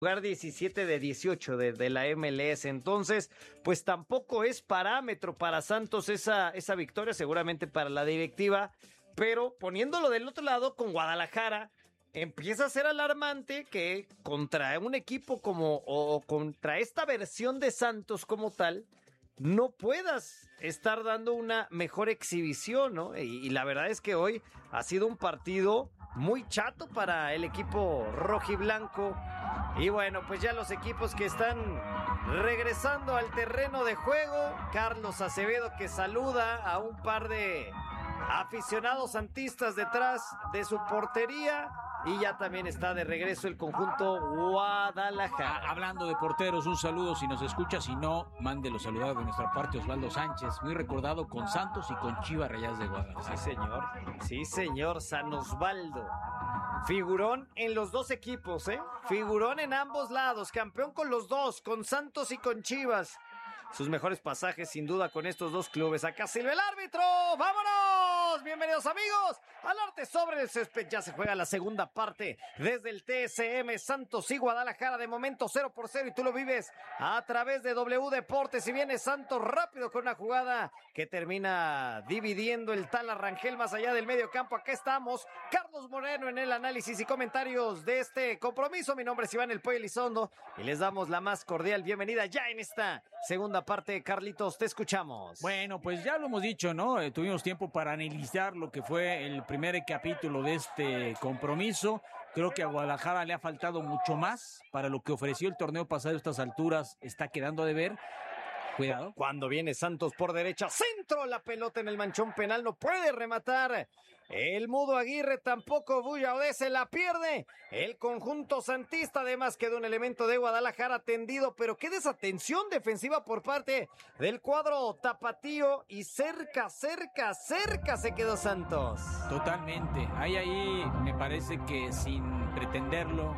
Lugar 17 de 18 de la MLS. Entonces, pues tampoco es parámetro para Santos esa victoria, seguramente para la directiva, pero poniéndolo del otro lado con Guadalajara, empieza a ser alarmante que contra un equipo o contra esta versión de Santos como tal, no puedas estar dando una mejor exhibición, ¿no? Y la verdad es que hoy ha sido un partido muy chato para el equipo rojiblanco. Y bueno, pues ya los equipos que están regresando al terreno de juego. Carlos Acevedo, que saluda a un par de aficionados santistas detrás de su portería. Y ya también está de regreso el conjunto Guadalajara. Hablando de porteros, un saludo si nos escucha, si no, mándelo saludar de nuestra parte Osvaldo Sánchez, muy recordado con Santos y con Chivas Rayadas de Guadalajara. Sí señor, San Osvaldo. Figurón en los dos equipos, figurón en ambos lados, campeón con los dos, con Santos y con Chivas. Sus mejores pasajes sin duda con estos dos clubes. Acá silba el árbitro. ¡Vámonos! Bienvenidos amigos al Arte sobre el Césped. Ya se juega la segunda parte desde el TSM Santos y Guadalajara. De momento 0-0 y tú lo vives a través de W Deportes. Y viene Santos rápido con una jugada que termina dividiendo el tal Rangel más allá del medio campo. Acá estamos. Carlos Moreno en el análisis y comentarios de este compromiso. Mi nombre es Iván El Pollo Elizondo y les damos la más cordial bienvenida ya en esta segunda parte. Carlitos, te escuchamos. Bueno, pues ya lo hemos dicho, ¿no? Tuvimos tiempo para analizar lo que fue el primer capítulo de este compromiso. Creo que a Guadalajara le ha faltado mucho más para lo que ofreció el torneo pasado. A estas alturas está quedando de ver. Cuidado. Cuando viene Santos por derecha, centro, la pelota en el manchón penal, no puede rematar el Mudo Aguirre, tampoco Buyaudé, se la pierde el conjunto santista. Además quedó un elemento de Guadalajara tendido, pero qué desatención defensiva por parte del cuadro tapatío y cerca se quedó Santos. Totalmente, ahí me parece que sin pretenderlo,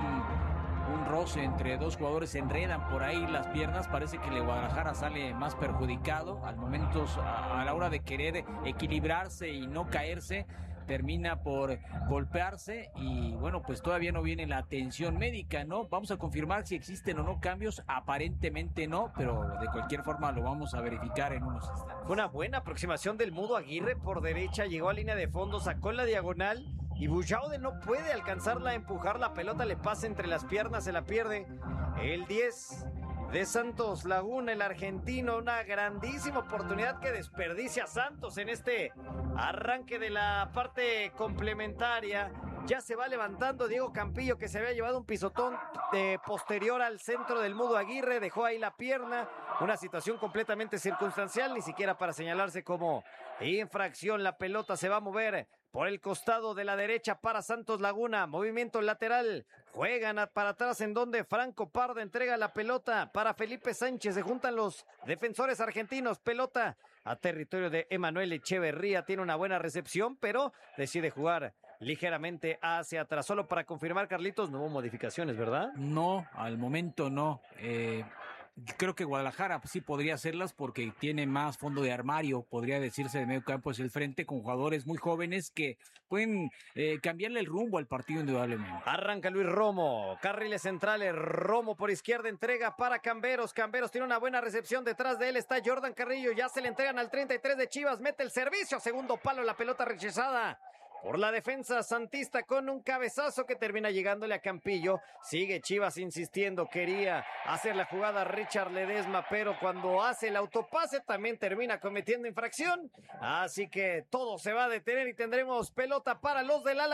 un roce entre dos jugadores, se enredan por ahí las piernas. Parece que el Guadalajara sale más perjudicado al momento, a la hora de querer equilibrarse y no caerse, termina por golpearse. Y bueno, pues todavía no viene la atención médica, ¿no? Vamos a confirmar si existen o no cambios. Aparentemente no, pero de cualquier forma lo vamos a verificar en unos instantes. Fue una buena aproximación del Mudo Aguirre por derecha, llegó a línea de fondo, sacó la diagonal y Buyaudé no puede alcanzarla a empujar. La pelota le pasa entre las piernas, se la pierde el 10 de Santos Laguna, el argentino. Una grandísima oportunidad que desperdicia Santos en este arranque de la parte complementaria. Ya se va levantando Diego Campillo, que se había llevado un pisotón posterior al centro del Mudo Aguirre, dejó ahí la pierna. Una situación completamente circunstancial, ni siquiera para señalarse como infracción. La pelota se va a mover por el costado de la derecha para Santos Laguna, movimiento lateral, juegan para atrás en donde Franco Pardo entrega la pelota para Felipe Sánchez, se juntan los defensores argentinos, pelota a territorio de Emanuel Echeverría, tiene una buena recepción, pero decide jugar ligeramente hacia atrás. Solo para confirmar, Carlitos, no hubo modificaciones, ¿verdad? No, al momento no. Creo que Guadalajara sí podría hacerlas porque tiene más fondo de armario, podría decirse, de medio campo hacia el frente, con jugadores muy jóvenes que pueden cambiarle el rumbo al partido indudablemente. Arranca Luis Romo, carriles centrales, Romo por izquierda, entrega para Camberos, Camberos tiene una buena recepción, detrás de él está Jordan Carrillo, ya se le entregan al 33 de Chivas, mete el servicio, segundo palo, la pelota rechazada por la defensa santista con un cabezazo que termina llegándole a Campillo. Sigue Chivas insistiendo, quería hacer la jugada Richard Ledesma, pero cuando hace el autopase también termina cometiendo infracción. Así que todo se va a detener y tendremos pelota para los de La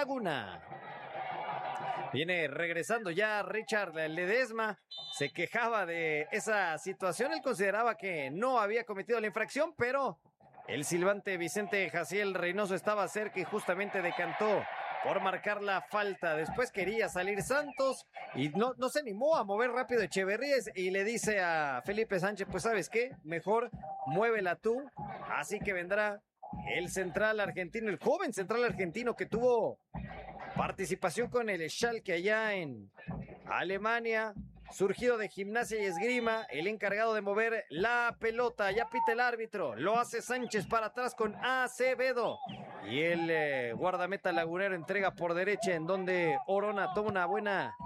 Laguna. Viene regresando ya Richard Ledesma, se quejaba de esa situación, él consideraba que no había cometido la infracción, pero el silbante Vicente Jaciel Reynoso estaba cerca y justamente decantó por marcar la falta. Después quería salir Santos y no se animó a mover rápido Echeverría y le dice a Felipe Sánchez, pues ¿sabes qué? Mejor muévela tú. Así que vendrá el central argentino, el joven central argentino que tuvo participación con el Schalke allá en Alemania, surgido de Gimnasia y Esgrima, el encargado de mover la pelota. Ya pita el árbitro, lo hace Sánchez para atrás con Acevedo y el guardameta lagunero entrega por derecha en donde Orona toma una buena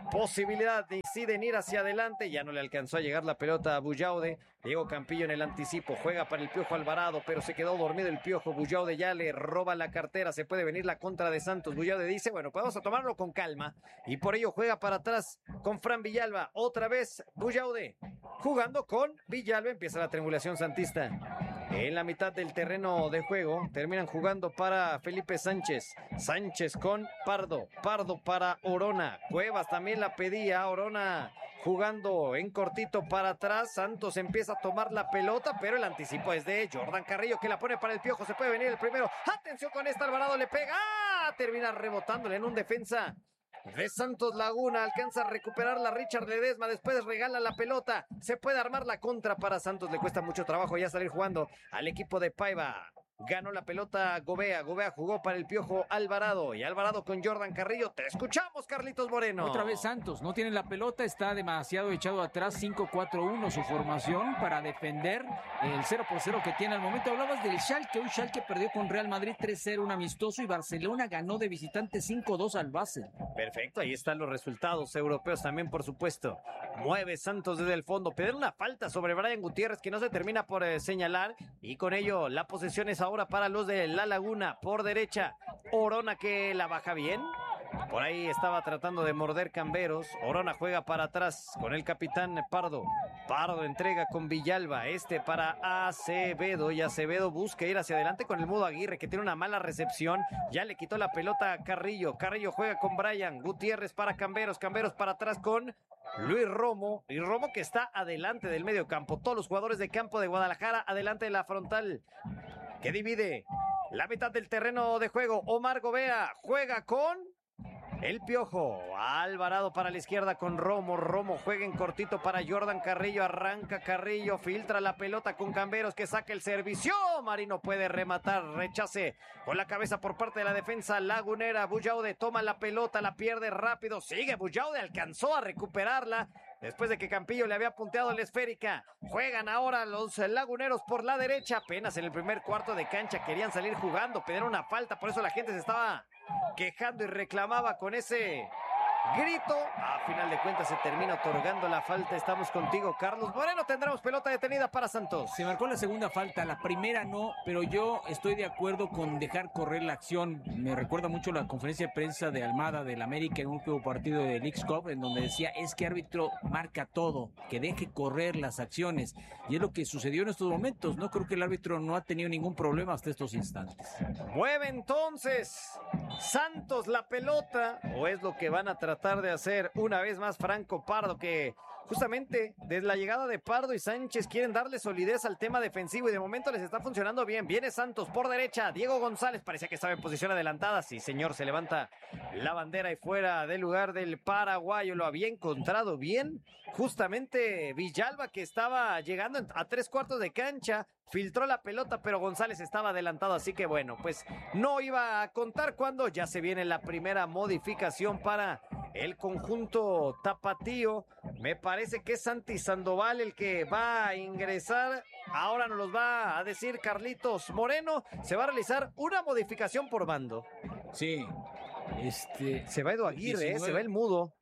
posibilidad, deciden ir hacia adelante, ya no le alcanzó a llegar la pelota a Bullaude. Diego Campillo en el anticipo, juega para el Piojo Alvarado, pero se quedó dormido el Piojo. Bullaude ya le roba la cartera, se puede venir la contra de Santos. Bullaude dice, bueno, podemos tomarlo con calma, y por ello juega para atrás con Fran Villalba. Otra vez Bullaude jugando con Villalba, empieza la triangulación santista. En la mitad del terreno de juego terminan jugando para Felipe Sánchez. Sánchez con Pardo. Pardo para Orona. Cuevas también la pedía. Orona jugando en cortito para atrás. Santos empieza a tomar la pelota, pero el anticipo es de Jordan Carrillo, que la pone para el Piojo. Se puede venir el primero. Atención con esta, Alvarado le pega. Termina rebotándole en un defensa de Santos Laguna. Alcanza a recuperar la Richard Ledesma, después regala la pelota, se puede armar la contra para Santos. Le cuesta mucho trabajo ya salir jugando al equipo de Paiva. Ganó la pelota Gobea. Gobea jugó para el Piojo Alvarado, y Alvarado con Jordan Carrillo. Te escuchamos, Carlitos Moreno. Otra vez Santos, no tiene la pelota, está demasiado echado atrás. 5-4-1 su formación para defender el 0-0 que tiene al momento. Hablabas del Schalke, hoy Schalke perdió con Real Madrid 3-0, un amistoso, y Barcelona ganó de visitante 5-2 al Basel. Perfecto, ahí están los resultados europeos también, por supuesto. Mueve Santos desde el fondo, pedir una falta sobre Brian Gutiérrez que no se termina por señalar, y con ello la posesión es ahora para los de La Laguna. Por derecha, Orona, que la baja bien. Por ahí estaba tratando de morder Camberos. Orona juega para atrás con el capitán Pardo. Pardo entrega con Villalba. Para Acevedo. Y Acevedo busca ir hacia adelante con el Mudo Aguirre, que tiene una mala recepción. Ya le quitó la pelota a Carrillo. Carrillo juega con Brian Gutiérrez para Camberos. Camberos para atrás con Luis Romo. Y Romo, que está adelante del medio campo. Todos los jugadores de campo de Guadalajara adelante de la frontal, que divide la mitad del terreno de juego. Omar Gobea juega con el Piojo. Alvarado para la izquierda con Romo. Romo juega en cortito para Jordan Carrillo. Arranca Carrillo, filtra la pelota con Camberos, que saca el servicio. Marino puede rematar, rechace con la cabeza por parte de la defensa lagunera. Bullaude toma la pelota, la pierde rápido. Sigue Bullaude, alcanzó a recuperarla después de que Campillo le había punteado la esférica. Juegan ahora los laguneros por la derecha. Apenas en el primer cuarto de cancha querían salir jugando, pedir una falta, por eso la gente se estaba quejando y reclamaba con ese grito. A final de cuentas se termina otorgando la falta. Estamos contigo, Carlos Moreno. Tendremos pelota detenida para Santos. Se marcó la segunda falta, la primera no, pero yo estoy de acuerdo con dejar correr la acción. Me recuerda mucho la conferencia de prensa de Almada del América en un último partido de Leagues Cup, en donde decía, es que árbitro marca todo, que deje correr las acciones, y es lo que sucedió en estos momentos. No creo que el árbitro no ha tenido ningún problema hasta estos instantes. Mueve entonces Santos la pelota, o es lo que van a tratar de hacer una vez más Franco Pardo, que justamente desde la llegada de Pardo y Sánchez quieren darle solidez al tema defensivo, y de momento les está funcionando bien. Viene Santos por derecha, Diego González parecía que estaba en posición adelantada. Sí, señor, se levanta la bandera y fuera del lugar del paraguayo. Lo había encontrado bien justamente Villalba, que estaba llegando a 3/4 de cancha, filtró la pelota, pero González estaba adelantado, así que bueno, pues no iba a contar cuando ya se viene la primera modificación para el conjunto tapatío. Me parece que es Santi Sandoval el que va a ingresar. Ahora nos los va a decir Carlitos Moreno. Se va a realizar una modificación por bando. Sí, se va Edu Aguirre, se va el Mudo.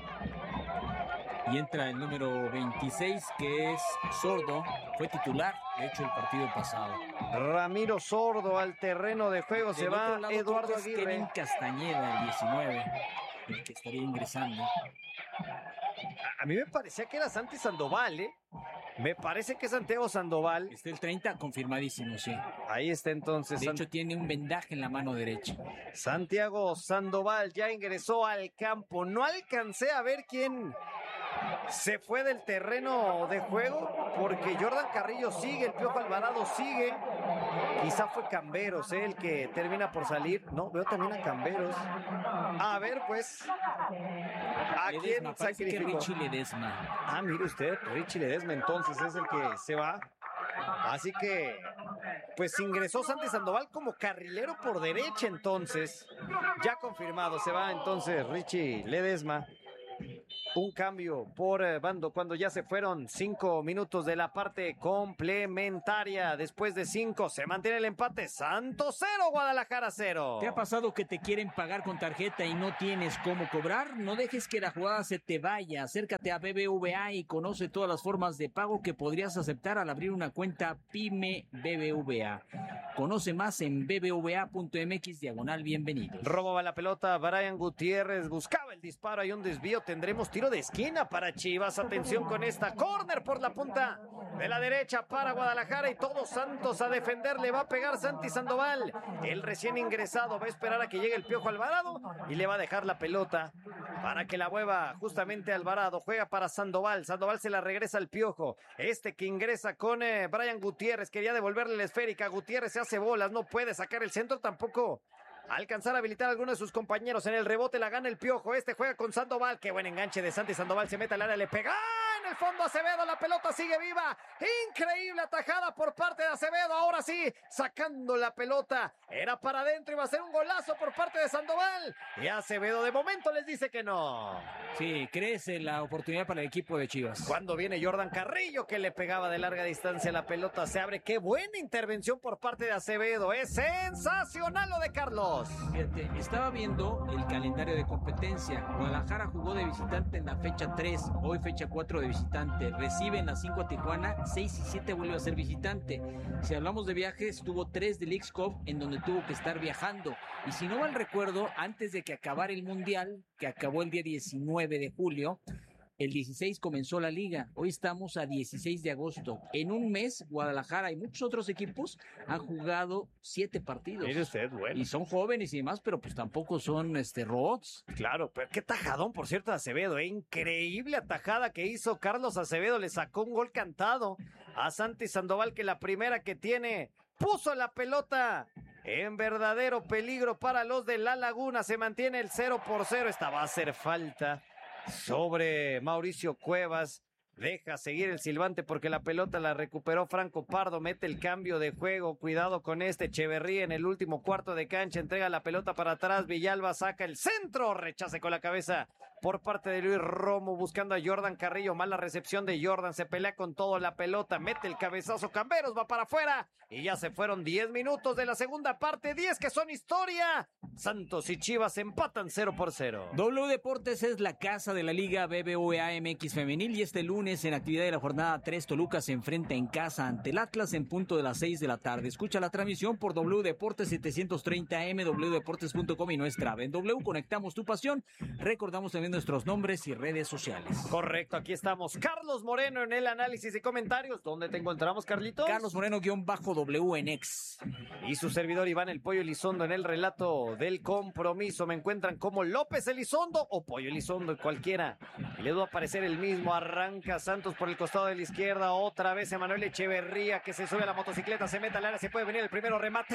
Y entra el número 26, que es Sordo. Fue titular, de hecho, el partido pasado. Ramiro Sordo al terreno de juego. Se va lado, Eduardo Aguirre. Kevin Castañeda, el 19, el que estaría ingresando. A mí me parecía que era Santi Sandoval, ¿eh? Me parece que es Santiago Sandoval. Está el 30, confirmadísimo, sí. Ahí está entonces. De hecho, tiene un vendaje en la mano derecha. Santiago Sandoval ya ingresó al campo. No alcancé a ver quién se fue del terreno de juego, porque Jordan Carrillo sigue, el Piojo Alvarado sigue. Quizá fue Camberos, el que termina por salir. No, veo también a Camberos. A ver, pues, ¿a quién sacrificó? Richie Ledesma. Ah, mire usted, Richie Ledesma entonces es el que se va. Así que, pues ingresó Santi Sandoval como carrilero por derecha entonces. Ya confirmado, se va entonces Richie Ledesma. Un cambio por bando cuando ya se fueron 5 minutos de la parte complementaria. Después de 5 se mantiene el empate. Santos 0, Guadalajara 0. ¿Te ha pasado que te quieren pagar con tarjeta y no tienes cómo cobrar? No dejes que la jugada se te vaya. Acércate a BBVA y conoce todas las formas de pago que podrías aceptar al abrir una cuenta PYME BBVA. Conoce más en bbva.mx/bienvenidos. Robaba la pelota Brian Gutiérrez, buscaba el disparo, hay un desvío, tendremos tiro de esquina para Chivas. Atención con esta, córner por la punta de la derecha para Guadalajara y todos Santos a defender. Le va a pegar Santi Sandoval, el recién ingresado va a esperar a que llegue el Piojo Alvarado y le va a dejar la pelota para que la mueva justamente Alvarado. Juega para Sandoval, Sandoval se la regresa al Piojo, este que ingresa con Brian Gutiérrez, quería devolverle la esférica, Gutiérrez se hace bolas, no puede sacar el centro tampoco. Alcanzar a habilitar a alguno de sus compañeros. En el rebote la gana el Piojo. Este juega con Sandoval. Qué buen enganche de Santi Sandoval. Se mete al área, le pega. En el fondo Acevedo. La pelota sigue viva. Increíble atajada por parte de Acevedo. Ahora sí, sacando la pelota. Era para adentro. Iba a ser un golazo por parte de Sandoval. Y Acevedo de momento les dice que no. Sí, crece la oportunidad para el equipo de Chivas. Cuando viene Jordan Carrillo, que le pegaba de larga distancia, la pelota se abre. Qué buena intervención por parte de Acevedo. Es sensacional lo de Carlos. Fíjate, estaba viendo el calendario de competencia. Guadalajara jugó de visitante en la fecha 3, hoy fecha 4 de visitante. Recibe en las 5 a Tijuana, 6 y 7 vuelve a ser visitante. Si hablamos de viajes, tuvo 3 de Leagues Cup en donde tuvo que estar viajando. Y si no mal recuerdo, antes de que acabara el Mundial, que acabó el día 19 de julio, el 16 comenzó la liga. Hoy estamos a 16 de agosto. En un mes, Guadalajara y muchos otros equipos han jugado 7 partidos. Mire usted, bueno. Y son jóvenes y demás, pero pues tampoco son robots. Claro, pero qué tajadón, por cierto, de Acevedo. Increíble atajada que hizo Carlos Acevedo. Le sacó un gol cantado a Santi Sandoval, que la primera que tiene puso la pelota en verdadero peligro para los de La Laguna. Se mantiene el 0-0. Esta va a hacer falta sobre Mauricio Cuevas. Deja seguir el silbante porque la pelota la recuperó Franco Pardo, mete el cambio de juego, cuidado con este Echeverría en el último cuarto de cancha, entrega la pelota para atrás, Villalba saca el centro, rechace con la cabeza por parte de Luis Romo, buscando a Jordan Carrillo, mala recepción de Jordan, se pelea con todo la pelota, mete el cabezazo, Camberos va para afuera y ya se fueron 10 minutos de la segunda parte, 10 que son historia. Santos y Chivas empatan 0-0. W Deportes es la casa de la Liga BBVA MX Femenil y este lunes en actividad de la jornada 3, Toluca se enfrenta en casa ante el Atlas en punto de las 6 de la tarde. Escucha la transmisión por W Deportes 730M, wdeportes.com y nuestra app. En W conectamos tu pasión. Recordamos también nuestros nombres y redes sociales. Correcto, aquí estamos. Carlos Moreno en el análisis y comentarios. ¿Dónde te encontramos, Carlitos? Carlos Moreno-W en X. Y su servidor Iván El Pollo Elizondo en el relato del compromiso. Me encuentran como López Elizondo o Pollo Elizondo, cualquiera. Y les va a aparecer el mismo. Arranca Santos por el costado de la izquierda. Otra vez Emanuel Echeverría que se sube a la motocicleta, se mete al área, se puede venir el primero remate.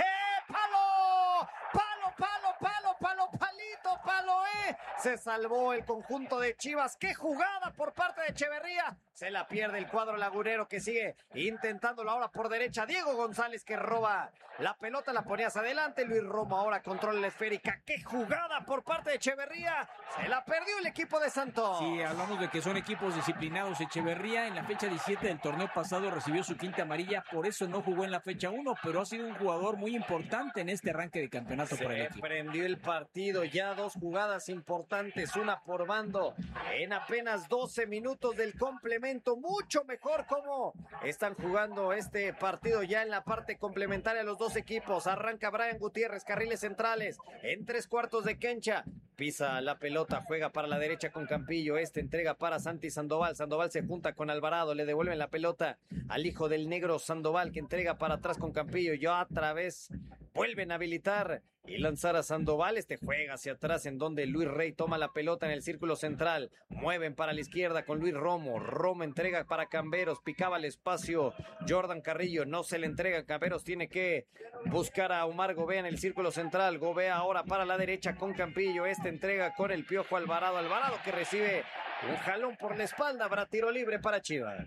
¡Palo! ¡Palo, palo, palo, palo, palito, palo! Se salvó el conjunto de Chivas. ¡Qué jugada por parte de Echeverría! Se la pierde el cuadro lagunero que sigue intentándolo ahora por derecha. Diego González que roba la pelota, la pone hacia adelante. Luis Romo ahora controla la esférica. ¡Qué jugada por parte de Echeverría! Se la perdió el equipo de Santos. Sí, hablamos de que son equipos disciplinados. Echeverría en la fecha 17 del torneo pasado recibió su quinta amarilla, por eso no jugó en la fecha 1, pero ha sido un jugador muy importante en este arranque de campeonato por el equipo. Se prendió el partido, ya 2 jugadas importantes, una por bando, en apenas 12 minutos del complemento. Mucho mejor cómo están jugando este partido ya en la parte complementaria los dos equipos. Arranca Brian Gutiérrez, carriles centrales, en 3/4 de cancha. Pisa la pelota, juega para la derecha con Campillo, entrega para Santi Sandoval. Sandoval se junta con Alvarado, le devuelven la pelota al hijo del negro Sandoval que entrega para atrás con Campillo. Ya otra vez vuelven a habilitar y lanzar a Sandoval. Juega hacia atrás en donde Luis Rey toma la pelota en el círculo central. Mueven para la izquierda con Luis Romo. Romo entrega para Camberos. Picaba el espacio Jordan Carrillo. No se le entrega. Camberos tiene que buscar a Omar Gobea en el círculo central. Gobea ahora para la derecha con Campillo. Entrega con el Piojo Alvarado. Alvarado que recibe un jalón por la espalda. Habrá tiro libre para Chivas.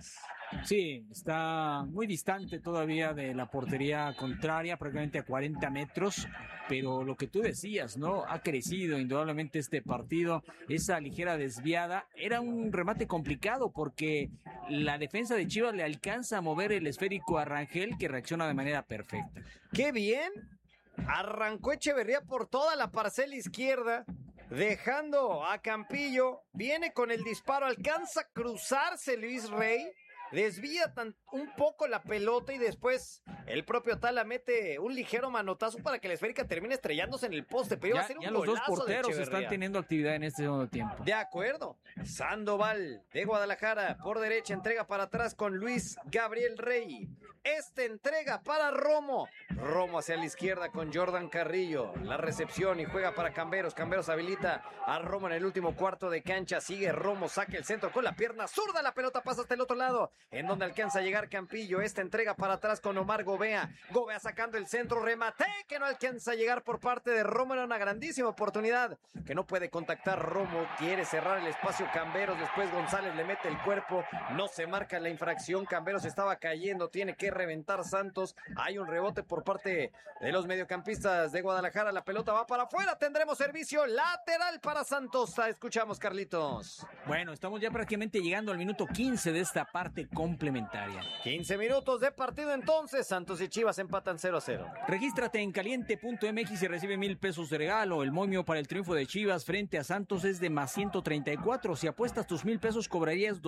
Sí, está muy distante todavía de la portería contraria, prácticamente a 40 metros, pero lo que tú decías, ¿no? Ha crecido indudablemente este partido, esa ligera desviada, era un remate complicado porque la defensa de Chivas le alcanza a mover el esférico a Rangel, que reacciona de manera perfecta. ¡Qué bien! Arrancó Echeverría por toda la parcela izquierda, dejando a Campillo, viene con el disparo, alcanza a cruzarse Luis Rey, desvía un poco la pelota y después el propio Tala mete un ligero manotazo para que la esférica termine estrellándose en el poste, pero iba a ser un ya los dos golazo de porteros Echeverría. están teniendo actividad en este segundo tiempo. De acuerdo. Sandoval de Guadalajara por derecha, entrega para atrás con Luis Gabriel Rey. Entrega para Romo. Romo hacia la izquierda con Jordan Carrillo. La recepción y juega para Camberos. Camberos habilita a Romo en el último cuarto de cancha. Sigue Romo, saca el centro con la pierna zurda. La pelota pasa hasta el otro lado, en donde alcanza a llegar Campillo. Entrega para atrás con Omar Gobea. Gobea sacando el centro, remate que no alcanza a llegar por parte de Romo. Era una grandísima oportunidad que no puede contactar Romo. Quiere cerrar el espacio Camberos. Después González le mete el cuerpo. No se marca la infracción. Camberos estaba cayendo. Tiene que reventar Santos. Hay un rebote por parte de los mediocampistas de Guadalajara. La pelota va para afuera. Tendremos servicio lateral para Santos. Escuchamos, Carlitos. Bueno, estamos ya prácticamente llegando al minuto 15 de esta parte complementaria. 15 minutos de partido entonces. Santos y Chivas empatan 0-0. Regístrate en caliente.mx y recibe 1,000 pesos de regalo. El momio para el triunfo de Chivas frente a Santos es de más 134. Si apuestas tus 1,000 pesos cobrarías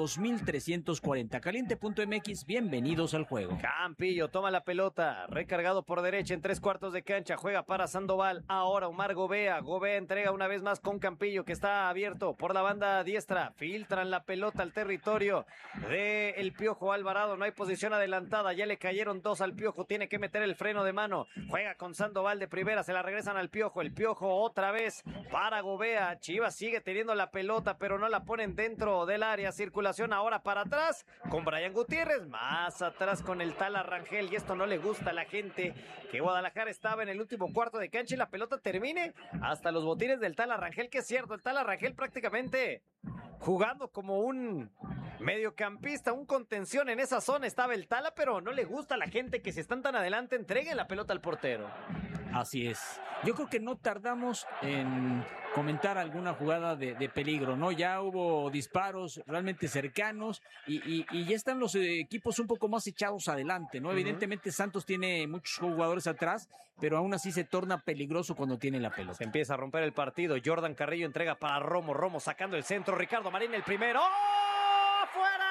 2,340. Caliente.mx, bienvenidos al juego. Campillo toma la pelota, recargado por derecha en 3/4 de cancha, juega para Sandoval, ahora Omar Gobea. Gobea entrega una vez más con Campillo, que está abierto por la banda diestra. Filtran la pelota al territorio de el Piojo Alvarado. No hay posición adelantada, ya le cayeron dos al Piojo, tiene que meter el freno de mano. Juega con Sandoval de primera, se la regresan al Piojo. El Piojo otra vez para Gobea. Chivas sigue teniendo la pelota, pero no la ponen dentro del área. Circulación ahora para atrás con Brian Gutiérrez, más atrás con el Tala Rangel, y esto no le gusta a la gente, que Guadalajara estaba en el último cuarto de cancha y la pelota termine hasta los botines del Tala Rangel, que es cierto, el Tala Rangel prácticamente jugando como un mediocampista, un contención en esa zona estaba el Tala, pero no le gusta a la gente que si están tan adelante entreguen la pelota al portero. Así es. Yo creo que no tardamos en comentar alguna jugada de peligro, ¿no? Ya hubo disparos realmente cercanos y ya están los equipos un poco más echados adelante, ¿no? Evidentemente Santos tiene muchos jugadores atrás, pero aún así se torna peligroso cuando tiene la pelota. Se empieza a romper el partido. Jordan Carrillo entrega para Romo. Romo sacando el centro. Ricardo Marín el primero. ¡Oh! ¡Fuera!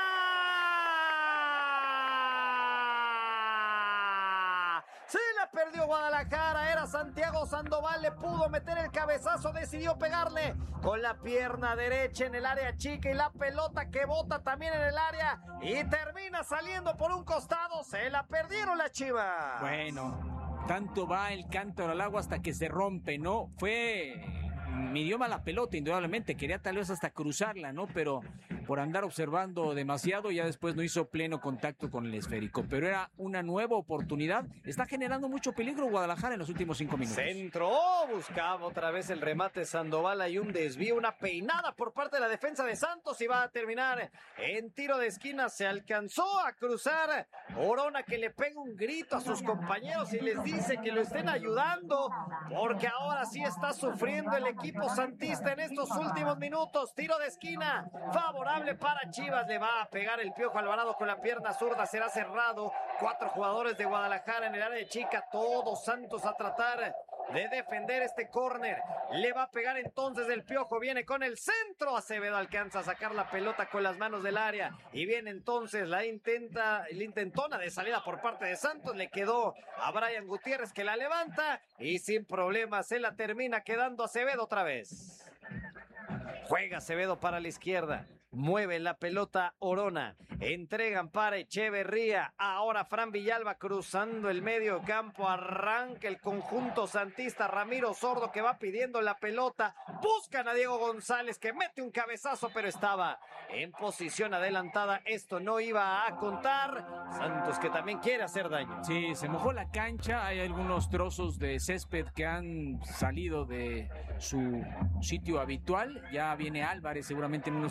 Se la perdió Guadalajara, era Santiago Sandoval, le pudo meter el cabezazo, decidió pegarle con la pierna derecha en el área chica y la pelota que bota también en el área y termina saliendo por un costado. Se la perdieron las Chivas. Bueno, tanto va el cántaro al agua hasta que se rompe, ¿no? Midió mal la pelota, indudablemente, quería tal vez hasta cruzarla, ¿no? Pero por andar observando demasiado, ya después no hizo pleno contacto con el esférico, pero era una nueva oportunidad. Está generando mucho peligro Guadalajara en los últimos 5 minutos. Centro, buscaba otra vez el remate Sandoval, hay un desvío, una peinada por parte de la defensa de Santos y va a terminar en tiro de esquina. Se alcanzó a cruzar Orona, que le pega un grito a sus compañeros y les dice que lo estén ayudando, porque ahora sí está sufriendo el equipo santista en estos últimos minutos. Tiro de esquina favorable para Chivas, le va a pegar el Piojo Alvarado con la pierna zurda, será cerrado. 4 jugadores de Guadalajara en el área de chica, todos Santos a tratar de defender este córner. Le va a pegar entonces el Piojo, viene con el centro, Acevedo alcanza a sacar la pelota con las manos del área y viene entonces la intentona de salida por parte de Santos, le quedó a Brian Gutiérrez, que la levanta y sin problema se la termina quedando Acevedo otra vez. Juega Acevedo para la izquierda, mueve la pelota Orona, entregan para Echeverría, ahora Fran Villalba cruzando el medio campo, arranca el conjunto santista, Ramiro Sordo que va pidiendo la pelota, buscan a Diego González que mete un cabezazo pero estaba en posición adelantada, esto no iba a contar. Santos que también quiere hacer daño. Sí, se mojó la cancha, hay algunos trozos de césped que han salido de su sitio habitual, ya viene Álvarez seguramente en unos instantes más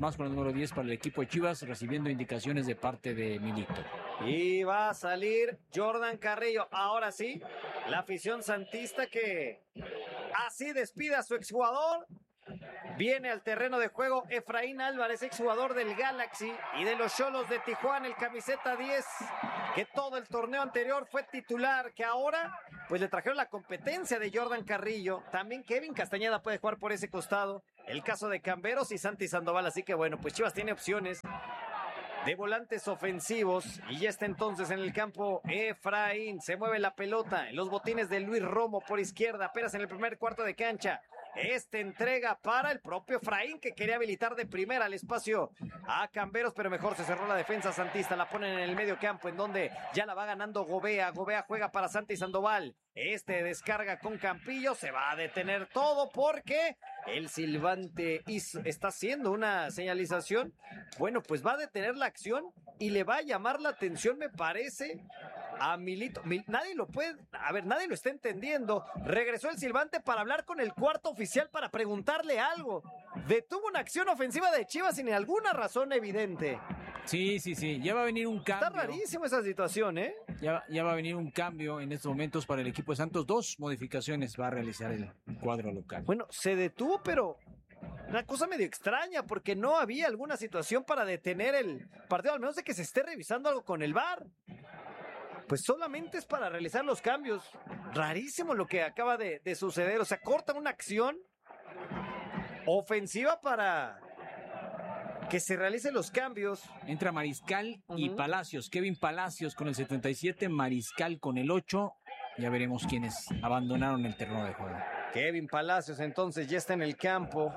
más con el número 10 para el equipo de Chivas, recibiendo indicaciones de parte de Milito. Y va a salir Jordan Carrillo. Ahora sí, la afición santista que así despide a su exjugador. Viene al terreno de juego Efraín Álvarez, exjugador del Galaxy y de los Xolos de Tijuana, el camiseta 10, que todo el torneo anterior fue titular, que ahora pues le trajeron la competencia de Jordan Carrillo. También Kevin Castañeda puede jugar por ese costado. El caso de Camberos y Santi Sandoval, así que bueno, pues Chivas tiene opciones de volantes ofensivos y ya está entonces en el campo Efraín. Se mueve la pelota en los botines de Luis Romo por izquierda, apenas en el primer cuarto de cancha. Entrega para el propio Efraín, que quería habilitar de primera el espacio a Camberos, pero mejor se cerró la defensa santista. La ponen en el medio campo, en donde ya la va ganando Gobea. Gobea juega para Santi Sandoval. Descarga con Campillo. Se va a detener todo porque el silbante está haciendo una señalización. Bueno, pues va a detener la acción y le va a llamar la atención, me parece, a Milito. Nadie lo está entendiendo. Regresó el silbante para hablar con el cuarto oficial para preguntarle algo. Detuvo una acción ofensiva de Chivas sin alguna razón evidente. Sí, ya va a venir un cambio. Está rarísimo esa situación, ¿eh? Ya va a venir un cambio en estos momentos para el equipo de Santos. 2 modificaciones va a realizar el cuadro local. Bueno, se detuvo, pero una cosa medio extraña, porque no había alguna situación para detener el partido, al menos de que se esté revisando algo con el VAR. Pues solamente es para realizar los cambios. Rarísimo lo que acaba de suceder. O sea, cortan una acción ofensiva para que se realicen los cambios. Entra Mariscal y Palacios. Kevin Palacios con el 77, Mariscal con el 8. Ya veremos quiénes abandonaron el terreno de juego. Kevin Palacios entonces ya está en el campo.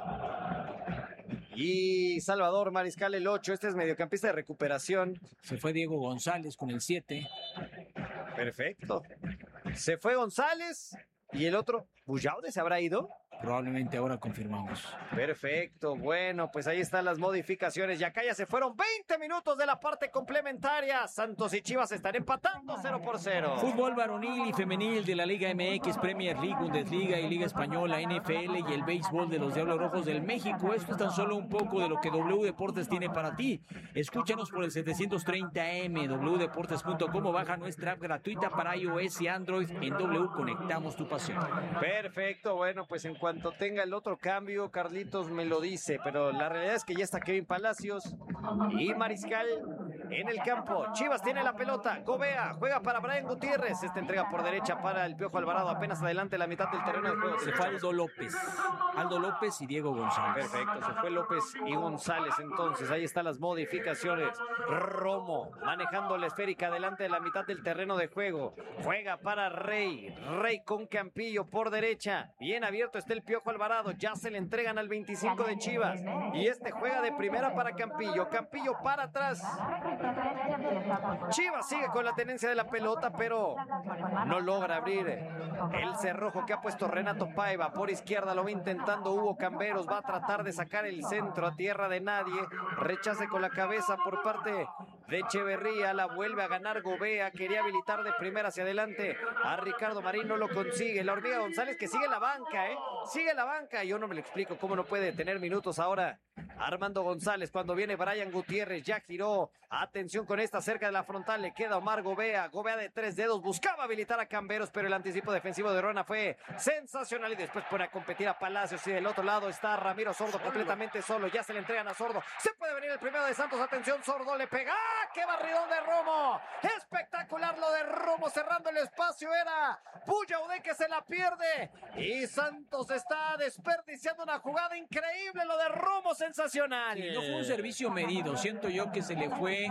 Y Salvador Mariscal el 8. Es mediocampista de recuperación. Se fue Diego González con el 7. Perfecto. Se fue González y el otro, ¿Bujaude se habrá ido? Probablemente ahora confirmamos. Perfecto, bueno, pues ahí están las modificaciones. Y acá ya se fueron 20 minutos de la parte complementaria. Santos y Chivas están empatando 0-0. Fútbol varonil y femenil de la Liga MX, Premier League, Bundesliga y Liga Española, NFL y el béisbol de los Diablos Rojos del México. Esto es tan solo un poco de lo que W Deportes tiene para ti. Escúchanos por el 730M, wdeportes.com, o baja nuestra app gratuita para iOS y Android. En W conectamos tu pasión. Perfecto, bueno, pues en cuanto tenga el otro cambio, Carlitos me lo dice, pero la realidad es que ya está Kevin Palacios y Mariscal en el campo. Chivas tiene la pelota, Gobea juega para Brian Gutiérrez, entrega por derecha para el Piojo Alvarado, apenas adelante la mitad del terreno de juego. Se fue Aldo López y Diego González. Perfecto, se fue López y González, entonces ahí están las modificaciones. Romo manejando la esférica adelante de la mitad del terreno de juego, juega para Rey con Campillo por derecha, bien abierto está el Piojo Alvarado, ya se le entregan al 25 de Chivas y juega de primera para Campillo para atrás. Chivas sigue con la tenencia de la pelota, pero no logra abrir el cerrojo que ha puesto Renato Paiva. Por izquierda lo va intentando Hugo Camberos, va a tratar de sacar el centro a tierra de nadie, rechace con la cabeza por parte de Echeverría, la vuelve a ganar Gobea, quería habilitar de primera hacia adelante a Ricardo Marín, no lo consigue. La Hormiga González que sigue la banca, sigue la banca. Yo no me lo explico cómo no puede tener minutos ahora Armando González cuando viene Brian Gutiérrez, ya giró, atención con esta cerca de la frontal, le queda Omar Gobea de 3 dedos, buscaba habilitar a Camberos, pero el anticipo defensivo de Rona fue sensacional y después pone a competir a Palacios y del otro lado está Ramiro Sordo completamente solo, ya se le entregan a Sordo, se puede venir el primero de Santos, atención, Sordo le pega, ¡ah! ¡Qué barridón de Romo! Espectacular lo de Romo cerrando el espacio, era Bujaude que se la pierde y Santos está desperdiciando una jugada increíble, lo de Romo sensacional. Sí, no fue un servicio medido, siento yo que se le fue,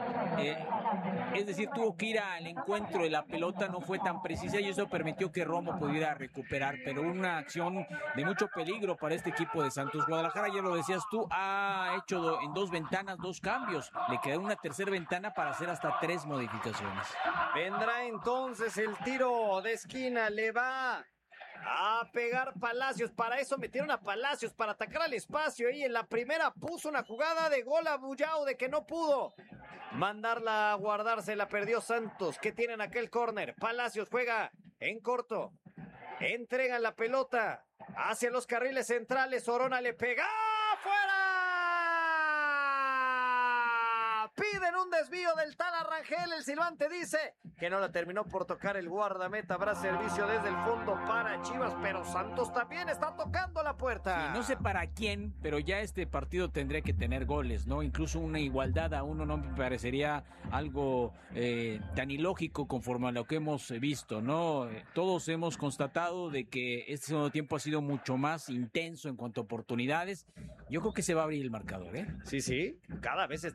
es decir, tuvo que ir al encuentro de la pelota, no fue tan precisa y eso permitió que Romo pudiera recuperar, pero una acción de mucho peligro para este equipo de Santos. Guadalajara, ya lo decías tú, ha hecho en 2 ventanas 2 cambios, le queda una tercera ventana para hacer hasta 3 modificaciones. Vendrá entonces el tiro de esquina, le va a pegar Palacios, para eso metieron a Palacios, para atacar al espacio, y en la primera puso una jugada de gol a Bujaude que no pudo mandarla a guardarse, la perdió Santos, que tienen aquel córner. Palacios juega en corto, entregan la pelota hacia los carriles centrales, Orona le pega, ¡fuera! Piden un desvío del Tala Rangel. El silbante dice que no la terminó por tocar el guardameta. Habrá servicio desde el fondo para Chivas, pero Santos también está tocando la puerta. Sí, no sé para quién, pero ya este partido tendría que tener goles, ¿no? Incluso una igualdad a uno no me parecería algo tan ilógico conforme a lo que hemos visto, ¿no? Todos hemos constatado de que este segundo tiempo ha sido mucho más intenso en cuanto a oportunidades. Yo creo que se va a abrir el marcador, ¿eh? Sí, cada vez